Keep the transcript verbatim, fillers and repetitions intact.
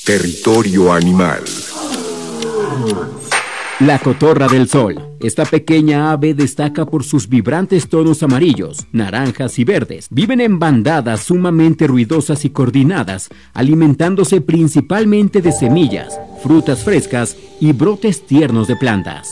Territorio animal. La cotorra del sol. Esta pequeña ave destaca por sus vibrantes tonos amarillos, naranjas y verdes. Viven en bandadas sumamente ruidosas y coordinadas, alimentándose principalmente de semillas, frutas frescas y brotes tiernos de plantas.